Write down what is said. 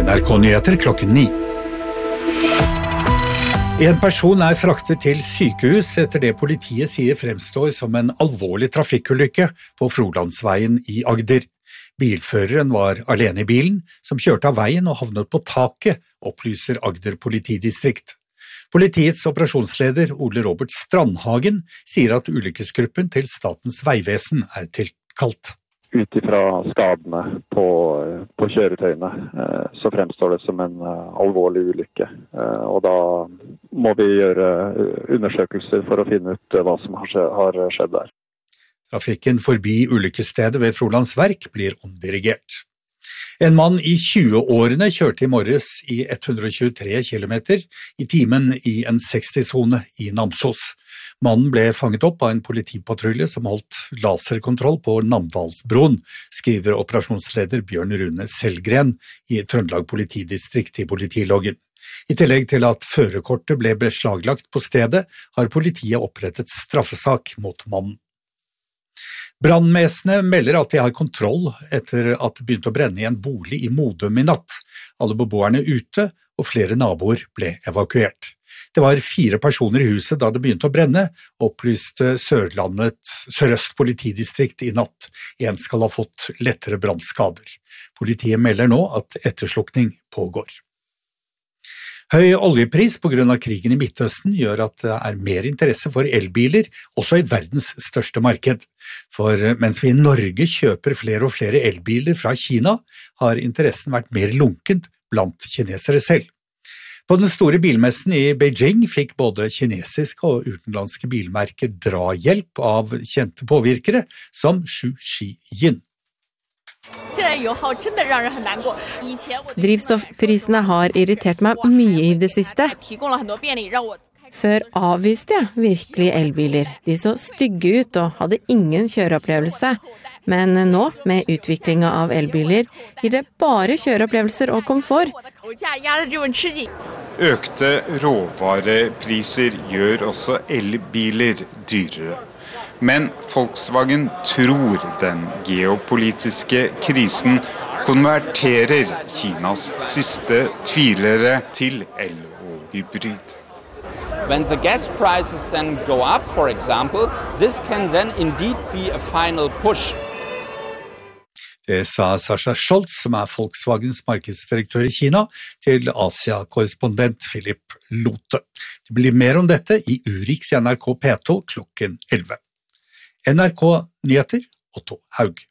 NRK-nyheter klokken 9. En person fraktet til sykehus etter det politiet sier fremstår som en alvorlig trafikkulykke på Frolandsveien i Agder. Bilføreren var alene i bilen, som kjørte av veien og havnet på taket, opplyser Agder politidistrikt. Politiets operasjonsleder Ole Robert Strandhagen sier at ulykkesgruppen til Statens vegvesen tilkalt. Utifra skadene på kjøretøyene så fremstår det som en alvorlig ulykke. Og da må vi gjøre undersøkelser for å finne ut hva som har skjedd der. Trafikken forbi ulykkesstedet ved Frolands Verk blir omdirigert. En mann i 20-årene kjørte i morges i 123 km i timen i en 60-sone i Namsos. Mannen ble fanget opp av en politipatrulje som holdt laserkontroll på Namdalsbroen, skriver operasjonsleder Bjørn Rune Selgren i Trøndelag politidistrikt i politiloggen. I tillegg til at førerkortet ble beslaglagt på stedet, har politiet opprettet straffesak mot mannen. Brannvesenet melder at de har kontroll etter at det begynte å brenne i en bolig i Modum i natt. Alle beboerne ute, og flere naboer ble evakuert. Det var 4 personer i huset da det begynte å brenne, opplyste Sør-Øst politidistrikt i natt. En skal ha fått lettere brannskader. Politiet melder nå at etterslukning pågår. Høy oljepris på grunn av krigen i Midtøsten gjør at det mer interesse for elbiler, også i verdens største marked. For mens vi i Norge kjøper flere og flere elbiler fra Kina, har interessen vært mer lunkent blant kinesere selv. På den store bilmessen i Beijing fikk både kinesiske og utenlandske bilmerker drahjelp av kjente påvirkere som Xu Xijin. Drivstoffprisene har irritert meg mye i det siste. Før avviste jeg virkelig elbiler. De så stygge ut og hadde ingen kjøreopplevelse. Men nå, med utviklingen av elbiler, gir det bare kjøreopplevelser og komfort. Økte råvarepriser gjør også elbiler dyrere. Men Volkswagen tror den geopolitiske krisen konverterer Kinas siste tvilere til el- og hybrid. When the gas prices then go up, for example, this can then indeed be a final push. Det sa Sascha Scholz, som Volkswagens markedsdirektør i Kina, til Asia-korrespondent Philip Lote. Det blir mer om dette i Urix i NRK P2 klokken 11. NRK Nyheter, Otto Haug.